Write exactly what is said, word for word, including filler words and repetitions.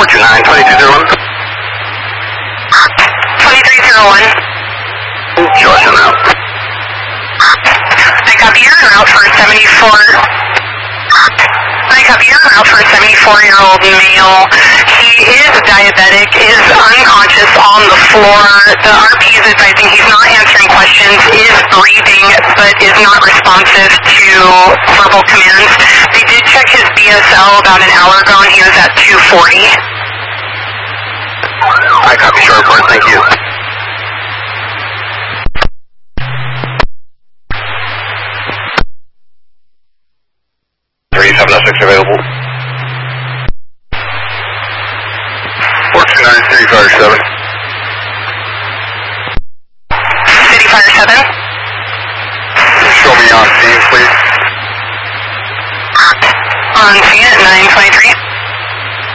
four two nine, twenty-three zero one. twenty-three zero one. Joshua out. I copy your route for seventy-four. I copy your route for a seventy-four-year-old male. He is diabetic, is unconscious on the floor. The R P is advising he's not answering questions, is breathing, but is not responsive to verbal commands. They did check his B S L about an hour ago, and he was at two forty. I copy, short report, thank you.